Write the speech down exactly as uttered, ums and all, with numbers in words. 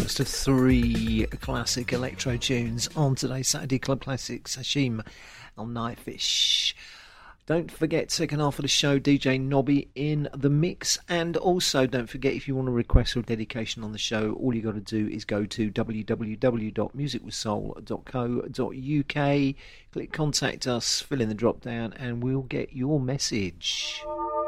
first of three classic electro tunes on today's Saturday Club Classics, Hashim El Knifeish. Don't forget, second half of the show, D J Nobby in the mix. And also, don't forget, if you want to request or dedication on the show, all you got to do is go to w w w dot music with soul dot co dot u k, click contact us, fill in the drop down, and we'll get your message.